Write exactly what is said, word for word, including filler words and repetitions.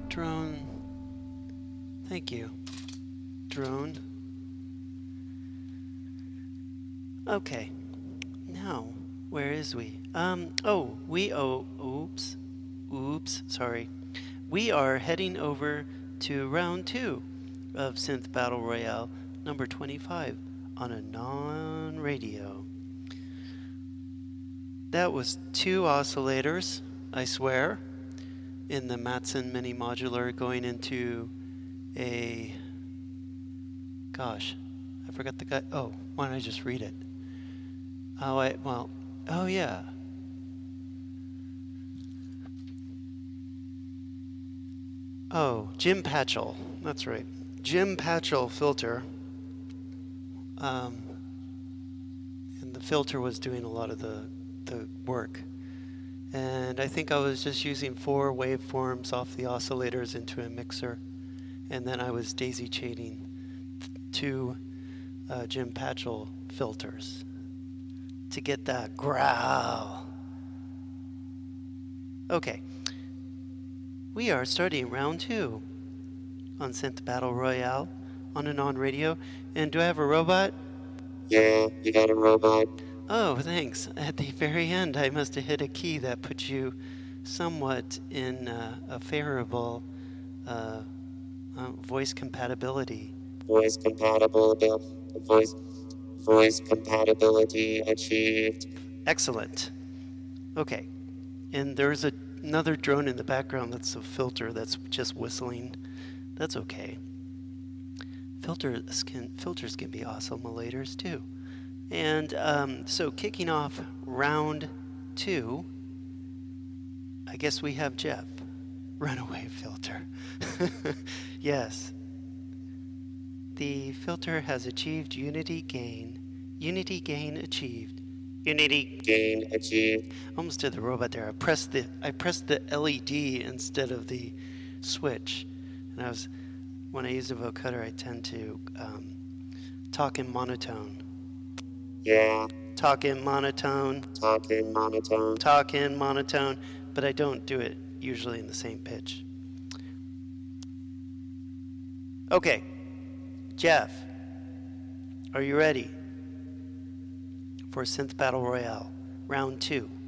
drone. Thank you. Drone. Okay. Now, where is we? Um, oh, we, oh, oops. Oops, sorry. We are heading over to round two of Synth Battle Royale number twenty-five on a non-radio. That was two oscillators, I swear, in the Matson Mini Modular going into a... Gosh, I forgot the guy. Oh, why don't I just read it? Oh, I, well, oh yeah. Oh, Jim Patchell. That's right. Jim Patchell filter. Um, and the filter was doing a lot of the, the work. And I think I was just using four waveforms off the oscillators into a mixer. And then I was daisy chaining two uh, Jim Patchell filters to get that growl. Okay. We are starting round two on Synth Battle Royale on and on radio. And do I have a robot? Yeah, you got a robot. Oh, thanks. At the very end, I must have hit a key that put you somewhat in uh, a favorable uh, uh, voice compatibility. Voice compatibility. Voice, voice compatibility achieved. Excellent. Okay. And there's a another drone in the background that's a filter that's just whistling. That's okay. Filters can, filters can be oscillators too. And um, so kicking off round two, I guess we have Jeff. Runaway filter. Yes. The filter has achieved unity gain. Unity gain achieved. Unity gain achieved. Almost did the robot there. I pressed the I pressed the L E D instead of the switch, and I was when I use a vocoder, I tend to um, talk in monotone. Yeah. Talk in monotone. Talk in monotone. Talk in monotone, but I don't do it usually in the same pitch. Okay, Jeff, are you ready for Synth Battle Royale, round two?